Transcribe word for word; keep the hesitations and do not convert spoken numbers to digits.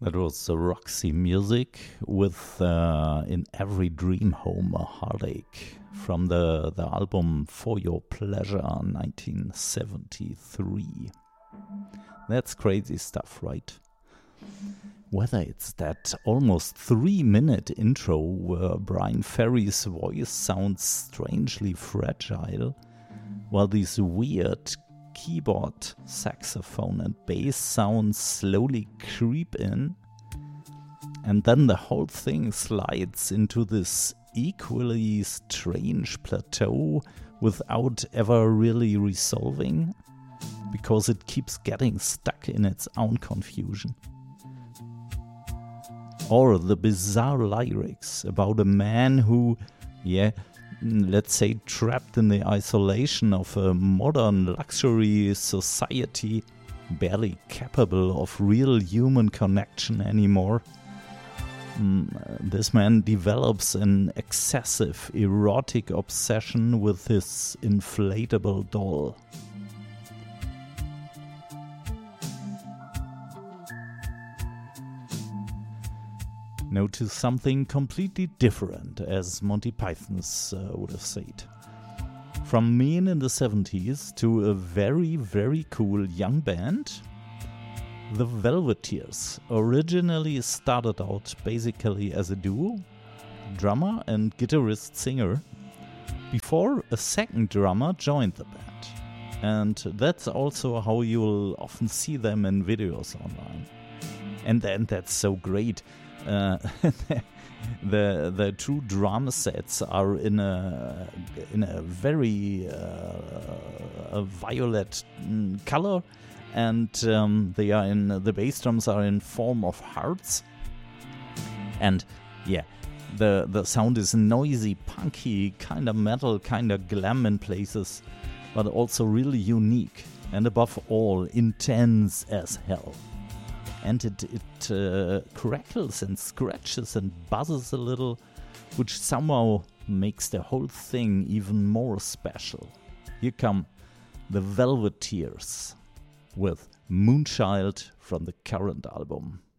That was the Roxy Music with uh, In Every Dream Home a Heartache from the, the album For Your Pleasure nineteen seventy-three. That's crazy stuff, right? Whether it's that almost three minute intro where Brian Ferry's voice sounds strangely fragile, while these weird keyboard, saxophone and bass sounds slowly creep in, and then the whole thing slides into this equally strange plateau without ever really resolving, because it keeps getting stuck in its own confusion. Or the bizarre lyrics about a man who, yeah, let's say trapped in the isolation of a modern luxury society, barely capable of real human connection anymore. Mm, this man develops an excessive erotic obsession with his inflatable doll. Now to something completely different, as Monty Python's uh, would have said. From Mean in the seventies to a very, very cool young band, the Velveteers originally started out basically as a duo, drummer and guitarist singer, before a second drummer joined the band. And that's also how you'll often see them in videos online. And then that's so great. Uh, the the two drum sets are in a in a very uh, a violet color, and um, they are in the bass drums are in form of hearts, and yeah, the the sound is noisy, punky, kind of metal, kind of glam in places, but also really unique, and above all intense as hell. And it, it uh, crackles and scratches and buzzes a little, which somehow makes the whole thing even more special. Here come the Velveteers with Moonchild from the current album.